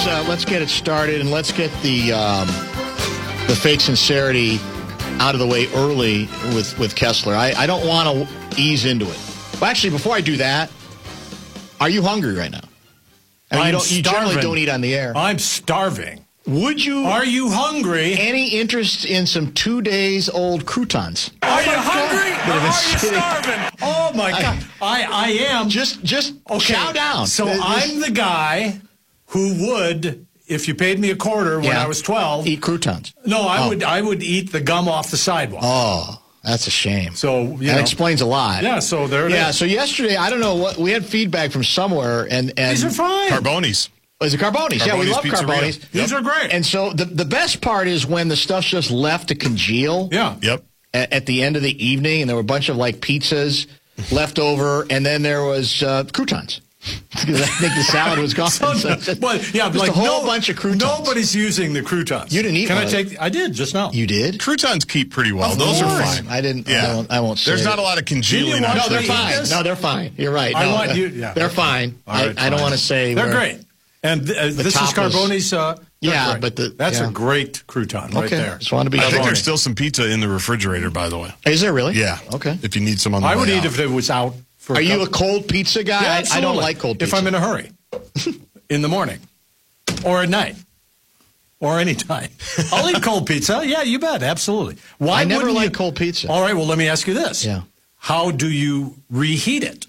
let's get it started, and let's get the fake sincerity out of the way early with Kessler. I don't want to ease into it. Well, actually, before I do that, are you hungry right now? You generally don't eat on the air. I'm starving. Would you? Are you hungry? Any interest in some 2 days old croutons? Are you hungry? Are you starving? Oh my God! I am. Just okay. Chow down. So I'm the guy who would, if you paid me a quarter when I was 12, eat croutons. No, I would eat the gum off the sidewalk. Oh. That's a shame. So that explains a lot. Yeah, so there it is. Yeah, so yesterday, I don't know what we had feedback from somewhere, and these are fine. Carbonis. Is it Carbonis? Yeah, we love Carbonis. Yep. These are great. And so the best part is when the stuff's just left to congeal. Yeah. Yep. At the end of the evening, and there were a bunch of pizzas left over, and then there was croutons. Because I think the salad was gone. Just a whole bunch of croutons. Nobody's using the croutons. You didn't eat one. I did just now. You did? Croutons keep pretty well. Those are fine. I didn't. Yeah. I won't say. There's not a lot of congealing. No, they're fine. No, they're fine. You're right. No, I want you. Yeah, they're fine. Right, I don't want to say they're great. And this is Carboni's. That's a great crouton right there. Just want to be. I think there's still some pizza in the refrigerator, by the way. Is there really? Yeah. Okay. If you need some on the way I would eat out. if it was out. Are you a cold pizza guy? Yeah, I don't like cold pizza. If I'm in a hurry, in the morning, or at night, or anytime, I'll eat cold pizza. Yeah, you bet, absolutely. Why? I never like cold pizza. All right, well, let me ask you this. Yeah. How do you reheat it?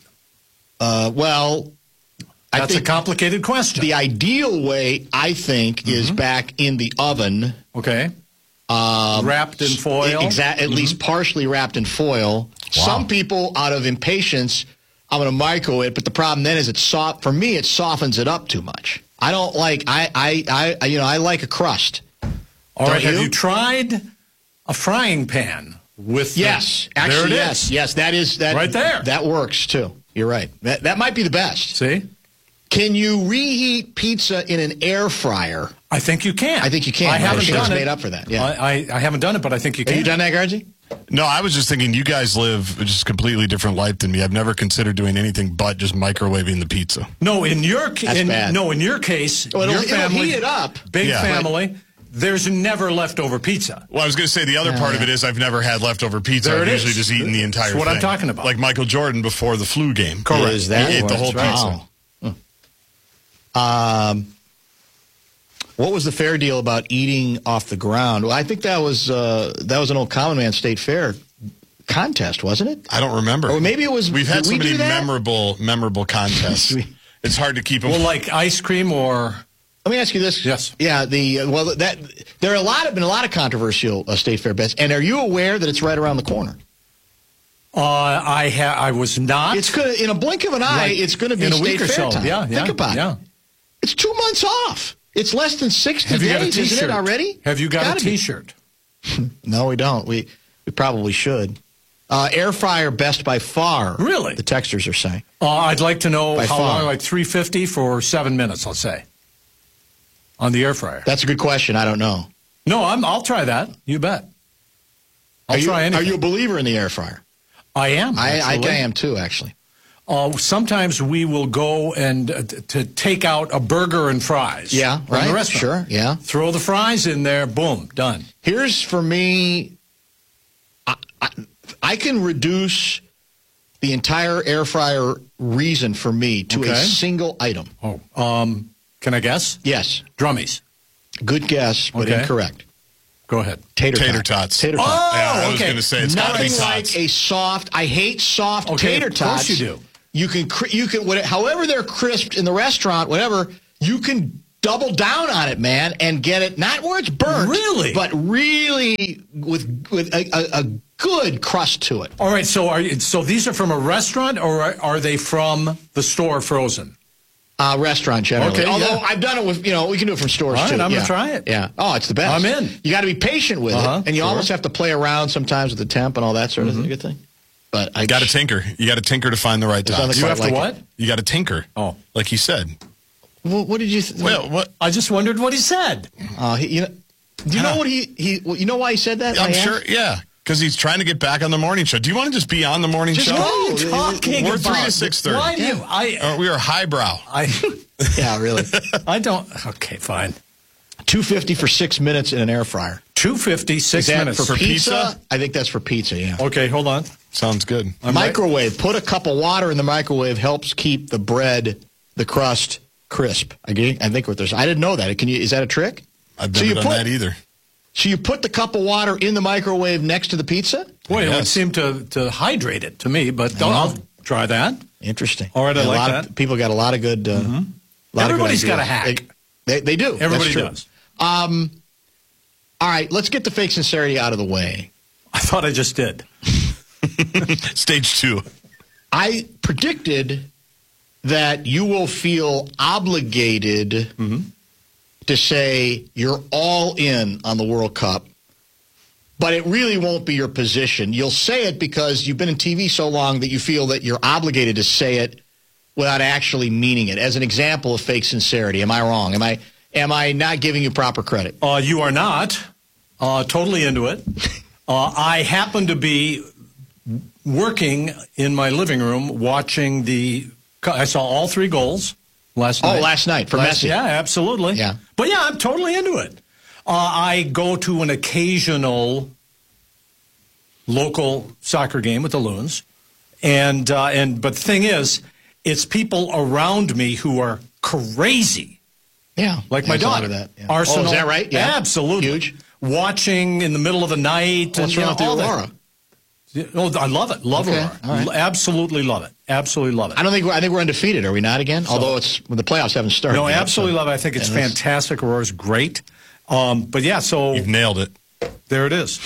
That's a complicated question. The ideal way, I think, is back in the oven. Okay. Wrapped in foil? At least partially wrapped in foil. Wow. Some people, out of impatience, I'm going to microwave it, but the problem then is for me, it softens it up too much. I don't like, I like a crust. All right, have you tried a frying pan with Yes, actually, yes. That right there. That works, too. You're right. That might be the best. See? Can you reheat pizza in an air fryer? I think you can. I think you can. I haven't done it. Made up for that. Yeah. I haven't done it, but I think you can. Have you done that, Gargi? No, I was just thinking you guys live just a completely different life than me. I've never considered doing anything but just microwaving the pizza. No, in your case, your family, heat it up. Big family. There's never leftover pizza. Well, I was going to say the other part of it is I've never had leftover pizza. I've usually just eaten the entire thing. That's what I'm talking about. Like Michael Jordan before the flu game. Correct. He ate the whole pizza. What was the fair deal about eating off the ground? Well, I think that was an old Common Man State Fair contest, wasn't it? I don't remember. Or maybe it was. We've had so many memorable contests. It's hard to keep them. Well, like ice cream or. Let me ask you this. Yes. Yeah. There are been a lot of controversial State Fair bets, and are you aware that it's right around the corner? I was not. It's gonna, in a blink of an eye, it's going to be in a State week or Fair so. time. Yeah, Think about it. It's 2 months off. It's less than 60 days, isn't it already? Have you got a T-shirt? No, we don't. We probably should. Air fryer best by far. Really? The texters are saying. I'd like to know how long. Like 350 for 7 minutes, I'll say. On the air fryer. That's a good question. I don't know. No, I'll try that. You bet. I'll try anything. Are you a believer in the air fryer? I am. I am too, actually. Sometimes we will go and to take out a burger and fries. Yeah, from the restaurant. Sure, yeah. Throw the fries in there, boom, done. Here's for me, I can reduce the entire air fryer reason for me to a single item. Can I guess? Yes. Drummies. Good guess, but incorrect. Go ahead. Tater Oh, tots. Yeah, I was going to say it's got to be tots. Like a soft. I hate soft tater tots. Of course you do. You can however they're crisped in the restaurant, whatever. You can double down on it, man, and get it not where it's burnt, really, but really with a good crust to it. All right. So these are from a restaurant, or are they from the store frozen? Restaurant generally. Okay, although I've done it with, we can do it from stores too. I'm going to try it. Yeah. Oh, it's the best. I'm in. You got to be patient with it, and you almost have to play around sometimes with the temp and all that sort of thing. Good thing. But I got to tinker. You got to tinker to find the right tots. You have to what? You got to tinker. Oh, like he said. Well, what did you? Well, what? I just wondered what he said. Do you know what you know why he said that? I'm sure. Yeah. Because he's trying to get back on the morning show. Do you want to just be on the morning show? What are you talking We're about? 3 to 6:30. Why do you? We are highbrow. Yeah, really. I don't. Okay, fine. $2.50 for 6 minutes in an air fryer. $2.50, 6 Is that minutes. for pizza? I think that's for pizza, yeah. Okay, hold on. Sounds good. Microwave. Put a cup of water in the microwave. Helps keep the bread, the crust, crisp. I think what there's. I didn't know that. Is that a trick? I've never done that either. So you put the cup of water in the microwave next to the pizza? Boy, it would seem to hydrate it to me, but I'll try that. Interesting. All right, I like that. People got a lot of good. Everybody's got a hack. They do. Everybody does. All right, let's get the fake sincerity out of the way. I thought I just did. Stage 2. I predicted that you will feel obligated to say you're all in on the World Cup, but it really won't be your position. You'll say it because you've been in TV so long that you feel that you're obligated to say it without actually meaning it. As an example of fake sincerity, am I wrong? Am I not giving you proper credit? You are not. Totally into it. I happen to be working in my living room watching I saw all 3 goals last night. Oh, last night for Messi. Yeah, absolutely. Yeah. But yeah, I'm totally into it. I go to an occasional local soccer game with the Loons. But the thing is, it's people around me who are crazy. Yeah. Like my daughter. That. Yeah. Arsenal. Oh, is that right? Yeah. Absolutely. Huge. Watching in the middle of the night. What's wrong with the Aurora? Oh, I love it. Love Okay. Aurora. All right. Absolutely love it. Absolutely love it. I think we're undefeated, are we not again? Although the playoffs haven't started. No, yet, absolutely love it. I think it's fantastic. Aurora's great. But yeah, so You've nailed it. there it is.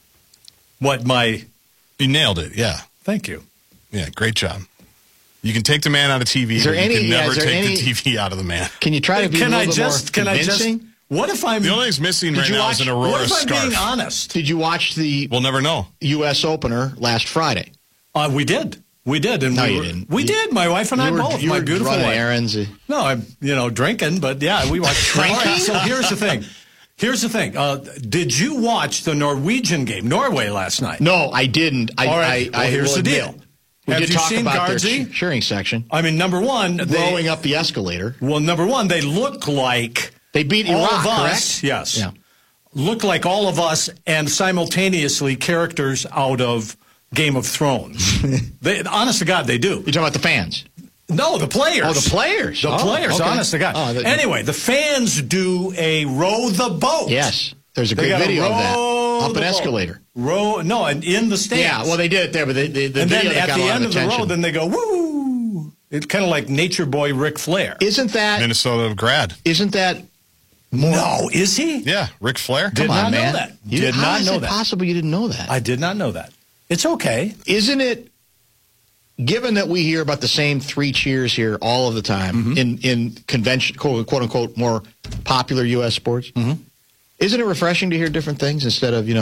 You nailed it, yeah. Thank you. Yeah, great job. You can take the man out of TV, but you can never take the TV out of the man. Can you try to be a little bit more convincing? What if I'm... The only thing that's missing right now is an Aurora What if I'm scarf. being honest? Did you watch the We'll never know. U.S. opener last Friday? We did. We did. And No, you didn't. We did. My wife and I both. You My were beautiful running wife. errands. No, I'm drinking, but yeah, we watched. Drinking? All right, so here's the thing. Did you watch the Norwegian game, Norway, last night? No, I didn't. All right. Well, here's the deal. We Have did you talk seen about Guardsy? their cheering section. I mean, number one, Blowing up the escalator. Well, number one, they look like They beat all Iraq, of us. correct? Yes. Yeah. Look like all of us, and simultaneously characters out of Game of Thrones. Honest to God, they do. You're talking about the fans? No, the players. Oh, the players. The players, okay. honest to God. Anyway, the fans do a row the boat. Yes. There's a They great gotta video of that. row Up the an boat. escalator. And in the stands. Yeah, well, they did it there, but the and video then that at got the a lot end of of the attention. row, then they go, woo! It's kind of like Nature Boy Ric Flair. Isn't that Minnesota grad. more? No, is he? Yeah, Ric Flair. Did Come on, not know man. that. You Did how not is know it that. possible you didn't know that? I did not know that. It's okay. Isn't it, given that we hear about the same 3 cheers here all of the time in convention, quote unquote, more popular U.S. sports, isn't it refreshing to hear different things instead of,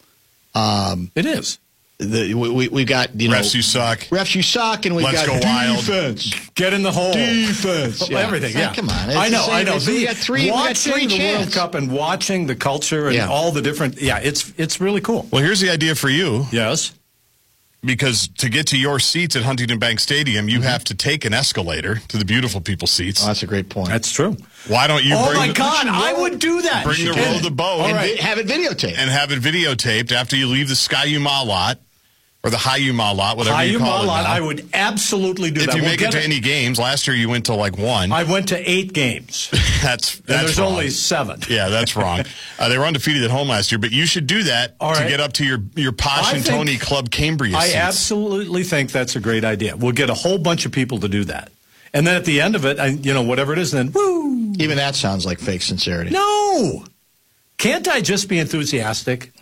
It is. we got, Refs, you suck. Refs, you suck, and we Let's got go wild. defense. Get in the hole. Defense. Yeah. Everything, yeah. Come on. I know. We got three Watching the World chants. Cup and watching the culture and all the different, it's really cool. Well, here's the idea for you. Yes. Because to get to your seats at Huntington Bank Stadium, you have to take an escalator to the beautiful people's seats. Oh, that's a great point. That's true. Why don't you Oh, bring my the, God. I would do that. bring the row the boat and and, have it videotaped. have it videotaped after you leave the Ski-U-Mah lot or the Hi-U-Mah lot, whatever you call it now. I would absolutely do If that. you We'll make it get to any games, last year you went to like 1. I went to 8 games. That's And there's wrong. only 7. Yeah, that's wrong. They were undefeated at home last year, but you should do that All to right. get up to your Posh I and think- Tony Club Cambria I seats. absolutely think that's a great idea. We'll get a whole bunch of people to do that. And then at the end of it, whatever it is, then woo! Even that sounds like fake sincerity. No! Can't I just be enthusiastic?